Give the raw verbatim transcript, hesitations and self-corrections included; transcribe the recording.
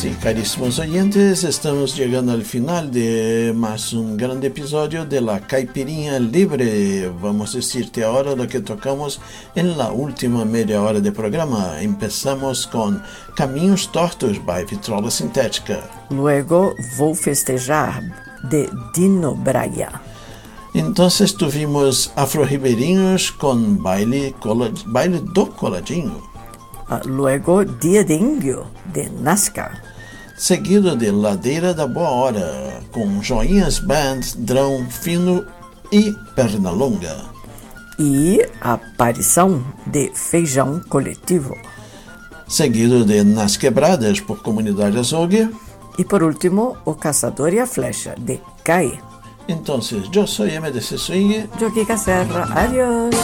Sí, carísimos oyentes, estamos llegando al final de más un gran episodio de la Caipirinha Libre. Vamos a decirte ahora lo que tocamos en la última media hora de programa. Empezamos con Caminhos Tortos, by Vitrola Sintética. Luego, Vou Festejar, de Dino Braga. Entonces tuvimos Afro-Ribeirinhos con Baile, cola, baile do Coladinho. Uh, luego, Dia de Índio, de Nazca. Seguido de Ladeira da Boa Hora, com Joinhas Band, Drão Fino e Pernalonga. E Aparição, de Feijão Coletivo. Seguido de Nas Quebradas, por Comunidade Açougue. E por último, O Caçador e a Flecha, de Cai. Entonces, yo soy M D C Swing. Yo, Kika Serra. Adiós.